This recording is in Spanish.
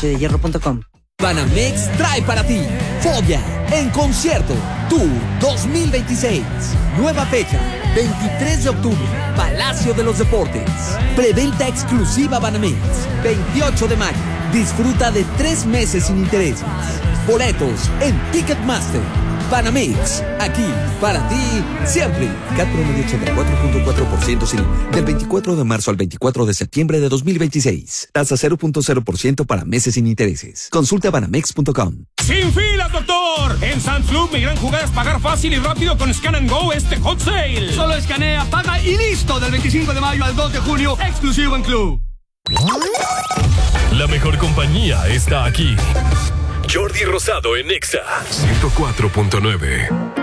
PalacioDeHierro.com. Banamex trae para ti Fobia en concierto Tour 2026. Nueva fecha, 23 de octubre, Palacio de los Deportes. Preventa exclusiva Banamex, 28 de mayo. Disfruta de 3 meses sin intereses. Boletos en Ticketmaster. Banamex, aquí para ti siempre. CAT promedio 84.4% sin del 24 de marzo al 24 de septiembre de 2026. Tasa 0.0% para meses sin intereses. Consulta banamex.com. ¡Sin filas, doctor! En Sam's Club, mi gran jugada es pagar fácil y rápido con Scan and Go este Hot Sale. Solo escanea, paga y listo. Del 25 de mayo al 2 de junio, exclusivo en Club. La mejor compañía está aquí. Jordi Rosado en Exa 104.9.